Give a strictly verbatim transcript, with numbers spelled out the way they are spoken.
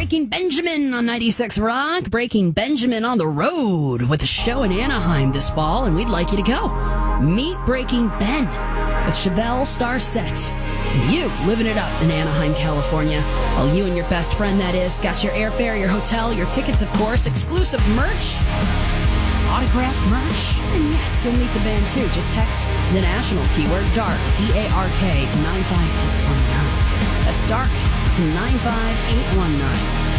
Breaking Benjamin on ninety-six Rock. Breaking Benjamin on the road with a show in Anaheim this fall, and we'd like you to go. Meet Breaking Ben with Chevelle Starset. And you living it up in Anaheim, California. Well, you and your best friend, that is, got your airfare, your hotel, your tickets, of course, exclusive merch, autographed merch, and yes, you'll meet the band too. Just text the national keyword DARK, D A R K, to nine five eight one nine. That's DARK to nine five eight one nine.